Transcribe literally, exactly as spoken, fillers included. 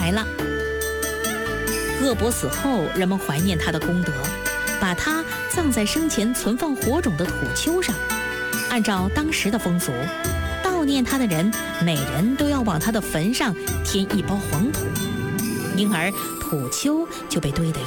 来了。鄂伯死后，人们怀念他的功德，把他葬在生前存放火种的土丘上。按照当时的风俗，悼念他的人每人都要往他的坟上添一包黄土，因而土丘就被堆得